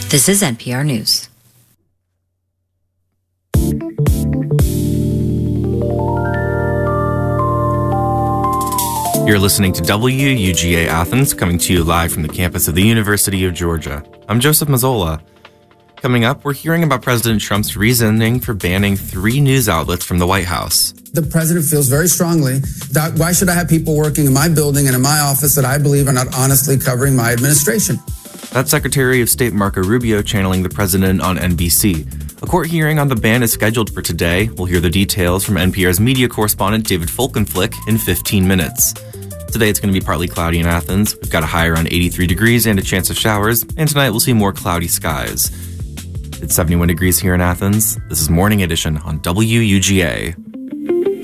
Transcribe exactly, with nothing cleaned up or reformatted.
This is N P R News. You're listening to W U G A Athens, coming to you live from the campus of the University of Georgia. I'm Joseph Mazzola. Coming up, we're hearing about President Trump's reasoning for banning three news outlets from the White House. The president feels very strongly that why should I have people working in my building and in my office that I believe are not honestly covering my administration? That's Secretary of State Marco Rubio channeling the president on N B C. A court hearing on the ban is scheduled for today. We'll hear the details from N P R's media correspondent David Folkenflik in fifteen minutes. Today it's going to be partly cloudy in Athens. We've got a high around eighty-three degrees and a chance of showers. And tonight we'll see more cloudy skies. It's seventy-one degrees here in Athens. This is Morning Edition on W U G A.